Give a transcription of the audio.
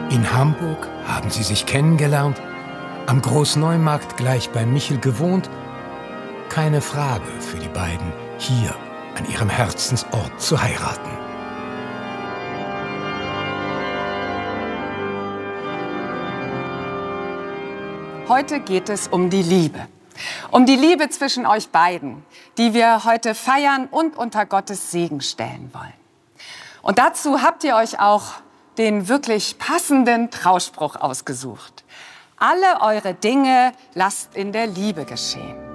In Hamburg haben sie sich kennengelernt, am Großneumarkt gleich bei Michel gewohnt. Keine Frage für die beiden, hier an ihrem Herzensort zu heiraten. Heute geht es um die Liebe. Um die Liebe zwischen euch beiden, die wir heute feiern und unter Gottes Segen stellen wollen. Und dazu habt ihr euch auch den wirklich passenden Trauspruch ausgesucht. Alle eure Dinge lasst in der Liebe geschehen.